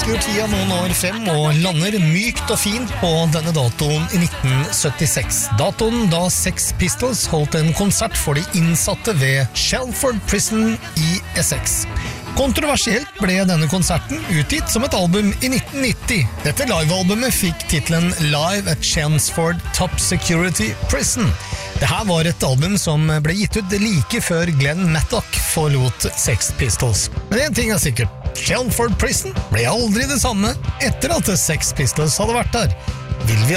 skrur tida noen år frem og lander mykt og fint på denne datoen i 1976. Datoen da Sex Pistols holdt en konsert for de innsatte ved Shelford Prison i Essex. Kontroversielt ble denne konserten utgitt som et album i 1990. Dette livealbumet fikk titlen Live at Chelmsford Top Security Prison. Dette var et album som ble gitt ut like før Glenn Matlock forlot Sex Pistols. Men en ting er sikkert, Shelford Prison ble aldri det samme etter at Sex Pistols hadde vært der. Vil vi